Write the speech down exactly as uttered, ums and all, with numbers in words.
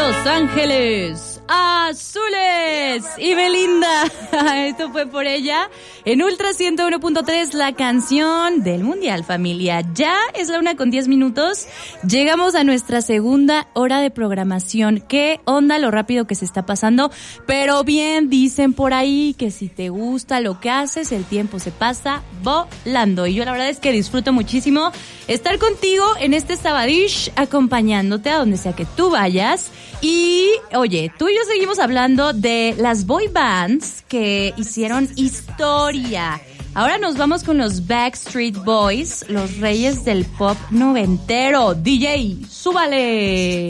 Los Ángeles Azules y Belinda. Esto fue por ella en Ultra ciento uno punto tres, la canción del Mundial, familia. Ya es la una con diez minutos. Llegamos a nuestra segunda hora de programación. ¿Qué onda lo rápido que se está pasando? Pero bien, dicen por ahí que si te gusta lo que haces, el tiempo se pasa volando. Y yo la verdad es que disfruto muchísimo estar contigo en este sabadish, acompañándote a donde sea que tú vayas. Y, oye, tú y yo seguimos hablando de las boy bands que hicieron historia. Ahora nos vamos con los Backstreet Boys, los reyes del pop noventero. D J, súbale.